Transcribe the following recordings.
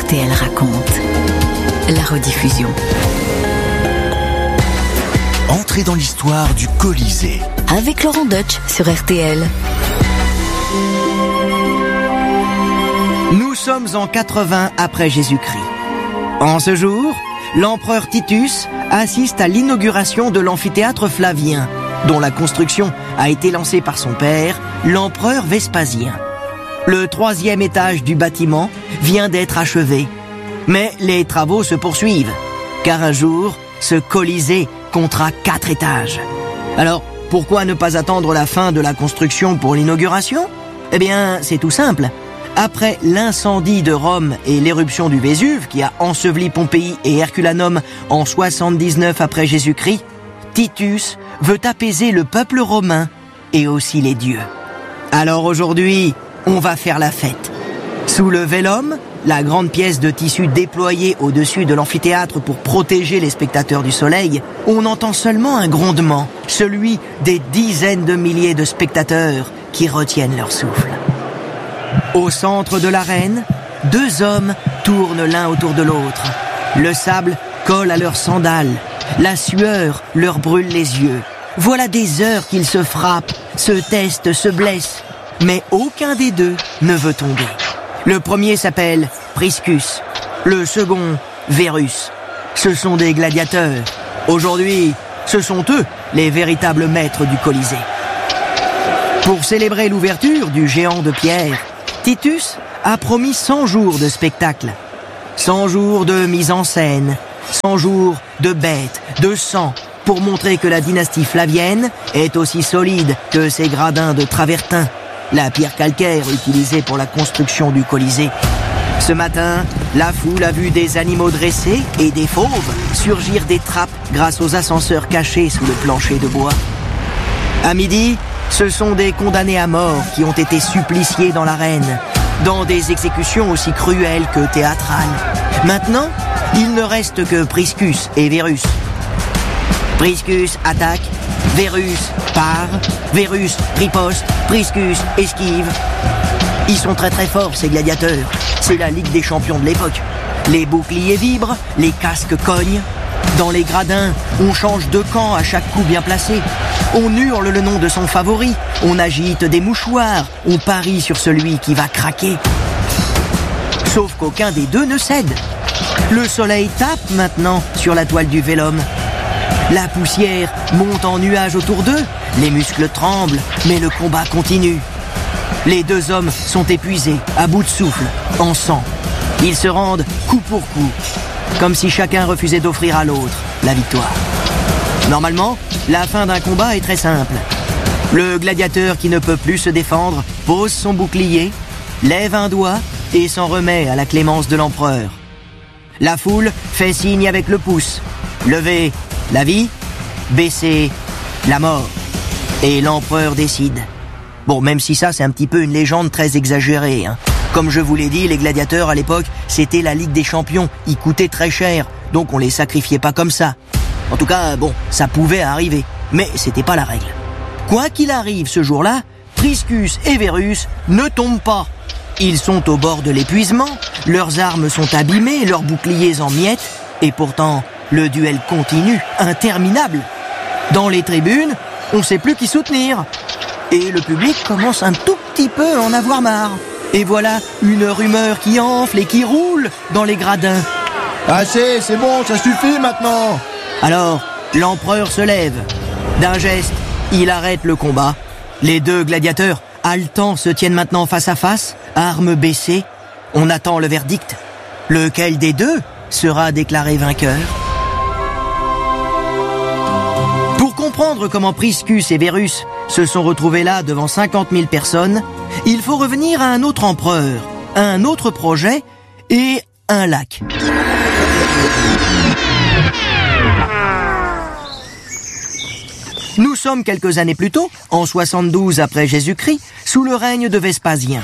RTL raconte. La rediffusion. Entrez dans l'histoire du Colisée. Avec Laurent Deutsch sur RTL. Nous sommes en 80 après Jésus-Christ. En ce jour, l'empereur Titus assiste à l'inauguration de l'amphithéâtre Flavien, dont la construction a été lancée par son père, l'empereur Vespasien. Le 3e étage du bâtiment vient d'être achevé. Mais les travaux se poursuivent, car un jour, ce Colisée comptera 4 étages. Alors, pourquoi ne pas attendre la fin de la construction pour l'inauguration ? Eh bien, c'est tout simple. Après l'incendie de Rome et l'éruption du Vésuve, qui a enseveli Pompéi et Herculanum en 79 après Jésus-Christ, Titus veut apaiser le peuple romain et aussi les dieux. Alors aujourd'hui, on va faire la fête. Sous le vélum, la grande pièce de tissu déployée au-dessus de l'amphithéâtre pour protéger les spectateurs du soleil, on entend seulement un grondement, celui des dizaines de milliers de spectateurs qui retiennent leur souffle. Au centre de l'arène, 2 hommes tournent l'un autour de l'autre. Le sable colle à leurs sandales, la sueur leur brûle les yeux. Voilà des heures qu'ils se frappent, se testent, se blessent, mais aucun des deux ne veut tomber. Le premier s'appelle Priscus, le second Verus. Ce sont des gladiateurs. Aujourd'hui, ce sont eux les véritables maîtres du Colisée. Pour célébrer l'ouverture du géant de pierre, Titus a promis 100 jours de spectacle. 100 jours de mise en scène, 100 jours de bêtes, de sang, pour montrer que la dynastie flavienne est aussi solide que ses gradins de travertin, la pierre calcaire utilisée pour la construction du Colisée. Ce matin, la foule a vu des animaux dressés et des fauves surgir des trappes grâce aux ascenseurs cachés sous le plancher de bois. À midi, ce sont des condamnés à mort qui ont été suppliciés dans l'arène, dans des exécutions aussi cruelles que théâtrales. Maintenant, il ne reste que Priscus et Verus. Priscus attaque, Verus part, Verus riposte, Priscus esquive. Ils sont très très forts, ces gladiateurs. C'est la Ligue des champions de l'époque. Les boucliers vibrent, les casques cognent. Dans les gradins, on change de camp à chaque coup bien placé. On hurle le nom de son favori, on agite des mouchoirs, on parie sur celui qui va craquer. Sauf qu'aucun des deux ne cède. Le soleil tape maintenant sur la toile du vélum. La poussière monte en nuages autour d'eux, les muscles tremblent, mais le combat continue. Les 2 hommes sont épuisés, à bout de souffle, en sang. Ils se rendent coup pour coup, comme si chacun refusait d'offrir à l'autre la victoire. Normalement, la fin d'un combat est très simple. Le gladiateur qui ne peut plus se défendre pose son bouclier, lève un doigt et s'en remet à la clémence de l'empereur. La foule fait signe avec le pouce. Lever la vie, baisser la mort. Et l'empereur décide. Bon, même si ça, c'est un petit peu une légende très exagérée, hein. Comme je vous l'ai dit, les gladiateurs à l'époque, c'était la Ligue des champions. Ils coûtaient très cher, donc on les sacrifiait pas comme ça. En tout cas, bon, ça pouvait arriver, mais c'était pas la règle. Quoi qu'il arrive ce jour-là, Priscus et Verus ne tombent pas. Ils sont au bord de l'épuisement, leurs armes sont abîmées, leurs boucliers en miettes, et pourtant, le duel continue, interminable. Dans les tribunes, on sait plus qui soutenir. Et le public commence un tout petit peu à en avoir marre. Et voilà une rumeur qui enfle et qui roule dans les gradins. Assez, c'est bon, ça suffit maintenant. Alors, l'empereur se lève. D'un geste, il arrête le combat. Les 2 gladiateurs, haletants, se tiennent maintenant face à face, armes baissées. On attend le verdict. Lequel des 2 sera déclaré vainqueur ? Pour comprendre comment Priscus et Verus se sont retrouvés là devant 50 000 personnes, il faut revenir à un autre empereur, un autre projet et un lac. Nous sommes quelques années plus tôt, en 72 après Jésus-Christ, sous le règne de Vespasien.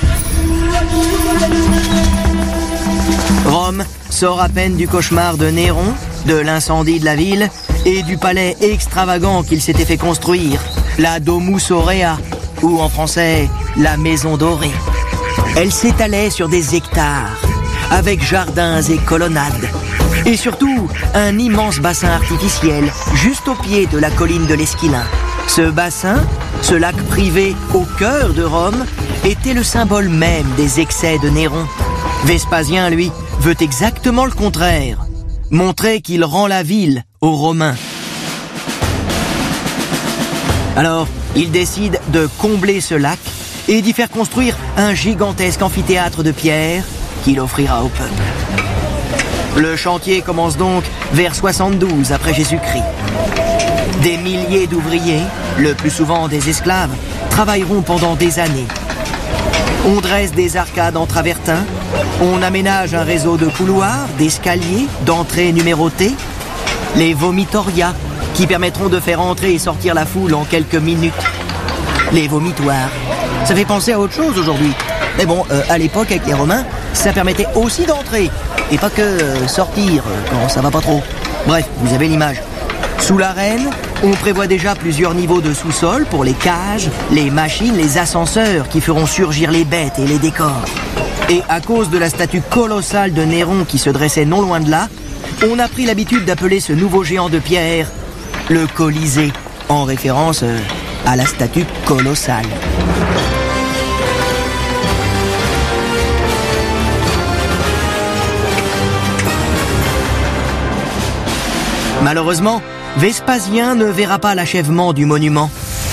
Rome sort à peine du cauchemar de Néron, de l'incendie de la ville et du palais extravagant qu'il s'était fait construire, la Domus Aurea, ou en français, la Maison Dorée. Elle s'étalait sur des hectares, avec jardins et colonnades. Et surtout, un immense bassin artificiel, juste au pied de la colline de l'Esquilin. Ce bassin, ce lac privé au cœur de Rome, était le symbole même des excès de Néron. Vespasien, lui, veut exactement le contraire. Montrer qu'il rend la ville aux Romains. Alors, il décide de combler ce lac et d'y faire construire un gigantesque amphithéâtre de pierre qu'il offrira au peuple. Le chantier commence donc vers 72 après Jésus-Christ. Des milliers d'ouvriers, le plus souvent des esclaves, travailleront pendant des années. On dresse des arcades en travertin, on aménage un réseau de couloirs, d'escaliers, d'entrées numérotées, les vomitoria, qui permettront de faire entrer et sortir la foule en quelques minutes. Les vomitoires. Ça fait penser à autre chose aujourd'hui. Mais bon, à l'époque, avec les Romains, ça permettait aussi d'entrer, et pas que sortir quand ça va pas trop. Bref, vous avez l'image. Sous l'arène, on prévoit déjà plusieurs niveaux de sous-sol pour les cages, les machines, les ascenseurs qui feront surgir les bêtes et les décors. Et à cause de la statue colossale de Néron qui se dressait non loin de là, on a pris l'habitude d'appeler ce nouveau géant de pierre le Colisée, en référence à la statue colossale. Malheureusement, Vespasien ne verra pas l'achèvement du monument.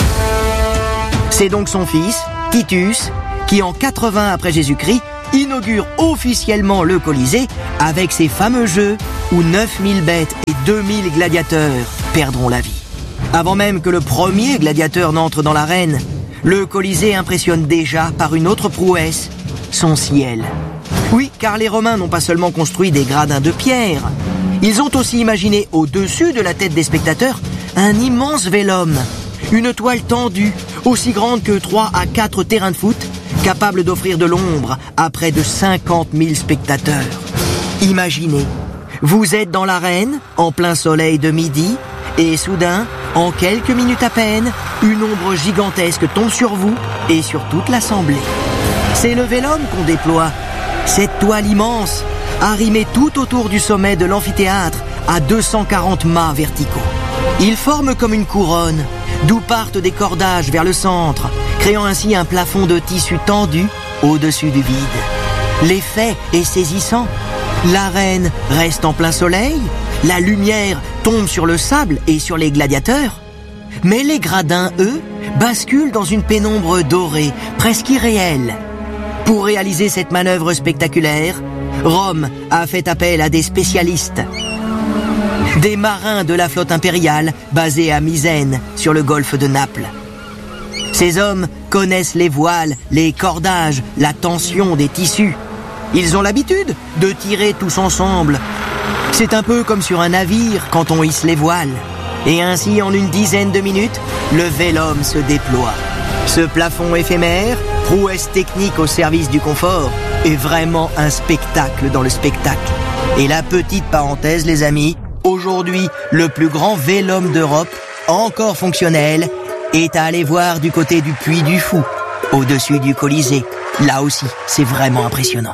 C'est donc son fils, Titus, qui en 80 après Jésus-Christ inaugure officiellement le Colisée avec ses fameux jeux où 9000 bêtes et 2000 gladiateurs perdront la vie. Avant même que le premier gladiateur n'entre dans l'arène, le Colisée impressionne déjà par une autre prouesse, son ciel. Oui, car les Romains n'ont pas seulement construit des gradins de pierre, ils ont aussi imaginé au-dessus de la tête des spectateurs un immense vélum, une toile tendue, aussi grande que 3 à 4 terrains de foot, capable d'offrir de l'ombre à près de 50 000 spectateurs. Imaginez, vous êtes dans l'arène, en plein soleil de midi, et soudain, en quelques minutes à peine, une ombre gigantesque tombe sur vous et sur toute l'assemblée. C'est le vélum qu'on déploie, cette toile immense, arrimée tout autour du sommet de l'amphithéâtre à 240 mâts verticaux. Il forme comme une couronne, d'où partent des cordages vers le centre, créant ainsi un plafond de tissu tendu au-dessus du vide. L'effet est saisissant. L'arène reste en plein soleil, la lumière tombe sur le sable et sur les gladiateurs. Mais les gradins, eux, basculent dans une pénombre dorée, presque irréelle. Pour réaliser cette manœuvre spectaculaire, Rome a fait appel à des spécialistes. Des marins de la flotte impériale basée à Misène, sur le golfe de Naples. Ces hommes connaissent les voiles, les cordages, la tension des tissus. Ils ont l'habitude de tirer tous ensemble. C'est un peu comme sur un navire quand on hisse les voiles. Et ainsi, en une dizaine de minutes, le vélum se déploie. Ce plafond éphémère, prouesse technique au service du confort, est vraiment un spectacle dans le spectacle. Et la petite parenthèse, les amis, aujourd'hui, le plus grand vélum d'Europe, encore fonctionnel, est à aller voir du côté du Puy du Fou, au-dessus du Colisée. Là aussi, c'est vraiment impressionnant.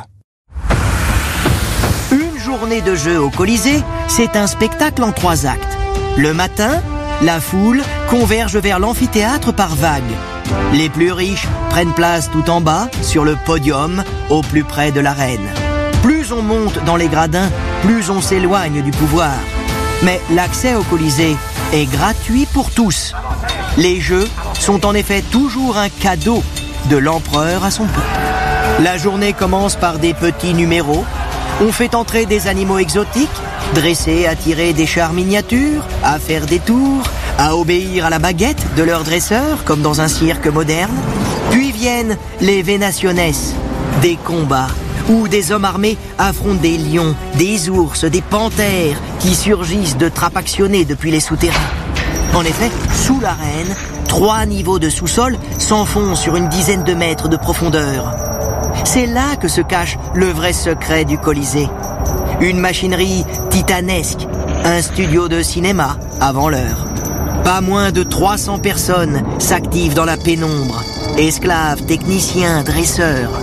Une journée de jeu au Colisée, c'est un spectacle en 3 actes. Le matin, la foule converge vers l'amphithéâtre par vagues. Les plus riches prennent place tout en bas, sur le podium, au plus près de l'arène. Plus on monte dans les gradins, plus on s'éloigne du pouvoir. Mais l'accès au Colisée est gratuit pour tous. Les jeux sont en effet toujours un cadeau de l'empereur à son peuple. La journée commence par des petits numéros. On fait entrer des animaux exotiques, dressés à tirer des chars miniatures, à faire des tours, à obéir à la baguette de leurs dresseurs, comme dans un cirque moderne. Puis viennent les venaciones, des combats, où des hommes armés affrontent des lions, des ours, des panthères, qui surgissent de trappes actionnées depuis les souterrains. En effet, sous l'arène, 3 niveaux de sous-sol s'enfoncent sur une dizaine de mètres de profondeur. C'est là que se cache le vrai secret du Colisée. Une machinerie titanesque, un studio de cinéma avant l'heure. Pas moins de 300 personnes s'activent dans la pénombre. Esclaves, techniciens, dresseurs.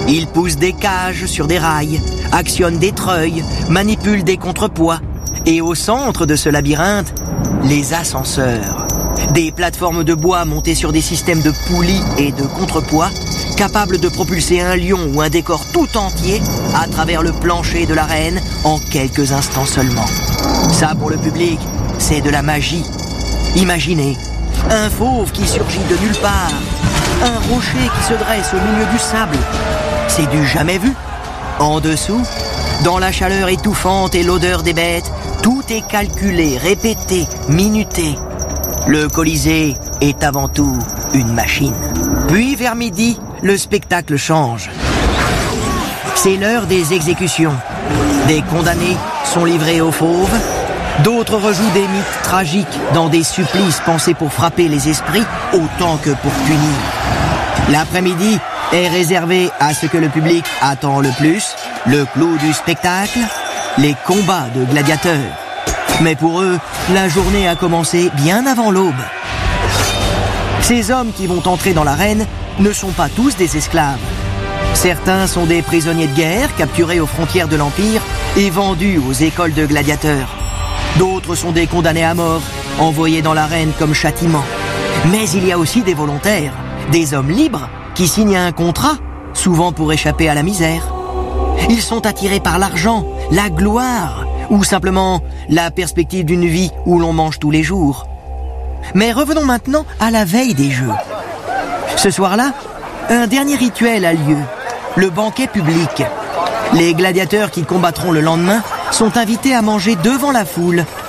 Ils poussent des cages sur des rails, actionnent des treuils, manipulent des contrepoids. Et au centre de ce labyrinthe, les ascenseurs. Des plateformes de bois montées sur des systèmes de poulies et de contrepoids, capables de propulser un lion ou un décor tout entier à travers le plancher de l'arène en quelques instants seulement. Ça, pour le public, c'est de la magie. Imaginez, un fauve qui surgit de nulle part, un rocher qui se dresse au milieu du sable. C'est du jamais vu. En dessous, dans la chaleur étouffante et l'odeur des bêtes, tout est calculé, répété, minuté. Le Colisée est avant tout une machine. Puis vers midi, le spectacle change. C'est l'heure des exécutions. Des condamnés sont livrés aux fauves. D'autres rejouent des mythes tragiques dans des supplices pensés pour frapper les esprits autant que pour punir. L'après-midi est réservé à ce que le public attend le plus, le clou du spectacle, les combats de gladiateurs. Mais pour eux, la journée a commencé bien avant l'aube. Ces hommes qui vont entrer dans l'arène ne sont pas tous des esclaves. Certains sont des prisonniers de guerre capturés aux frontières de l'Empire et vendus aux écoles de gladiateurs. D'autres sont des condamnés à mort, envoyés dans l'arène comme châtiment. Mais il y a aussi des volontaires, des hommes libres qui signent un contrat, souvent pour échapper à la misère. Ils sont attirés par l'argent, la gloire, ou simplement la perspective d'une vie où l'on mange tous les jours. Mais revenons maintenant à la veille des Jeux. Ce soir-là, un dernier rituel a lieu, le banquet public. Les gladiateurs qui combattront le lendemain sont invités à manger devant la foule